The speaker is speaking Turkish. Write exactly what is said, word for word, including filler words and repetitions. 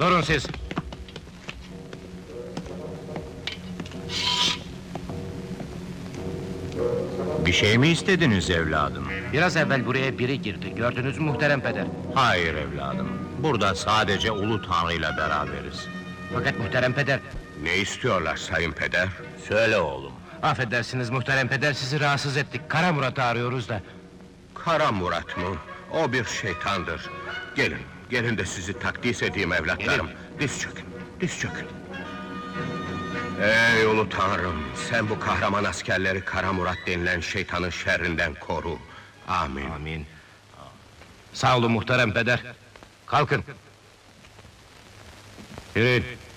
Durun siz! Bir şey mi istediniz evladım? Biraz evvel buraya biri girdi, gördünüz mü muhterem peder? Hayır evladım, burada sadece Ulu Tanrı'yla beraberiz. Fakat muhterem peder... Ne istiyorlar sayın peder? Söyle oğlum. Affedersiniz muhterem peder, sizi rahatsız ettik. Kara Murat'ı arıyoruz da. Kara Murat mı? O bir şeytandır. Gelin, gelin de sizi takdis edeyim evlatlarım. Diz çökün, diz çökün. Ey Ulu Tanrım, sen bu kahraman askerleri Kara Murat denilen şeytanın şerrinden koru. Amin. Amin. Sağ olun muhterem peder. Kalkın. Yürüyün.